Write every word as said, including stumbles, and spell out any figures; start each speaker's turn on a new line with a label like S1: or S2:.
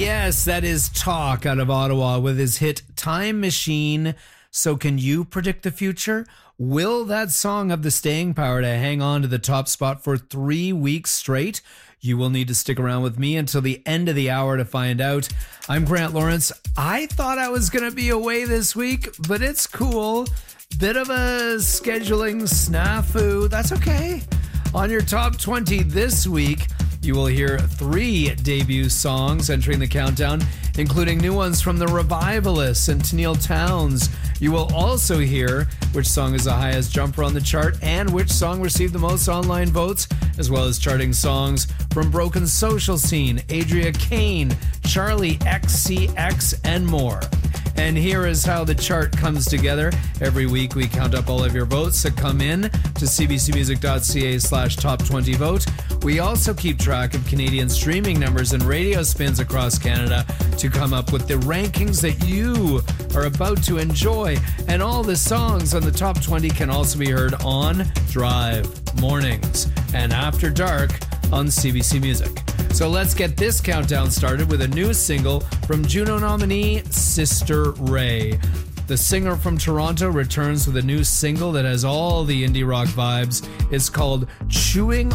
S1: Yes, that is Talk out of Ottawa with his hit Time Machine. So can you predict the future? Will that song have the staying power to hang on to the top spot for three weeks straight? You will need to stick around with me until the end of the hour to find out. I'm Grant Lawrence. I thought I was going to be away this week, but it's cool. Bit of a scheduling snafu. That's okay. On your top twenty this week, you will hear three debut songs entering the countdown, including new ones from The Revivalists and Tennille Townes. You will also hear which song is the highest jumper on the chart and which song received the most online votes, as well as charting songs from Broken Social Scene, Adria Kane, Charlie X C X, and more. And here is how the chart comes together. Every week we count up all of your votes that come in to cbcmusic.ca slash top 20 vote. We also keep track of Canadian streaming numbers and radio spins across Canada to come up with the rankings that you are about to enjoy. And all the songs on the top twenty can also be heard on Drive, mornings, and after dark on C B C Music. So let's get this countdown started with a new single from Juno nominee Sister Ray. The singer from Toronto returns with a new single that has all the indie rock vibes. It's called Chewing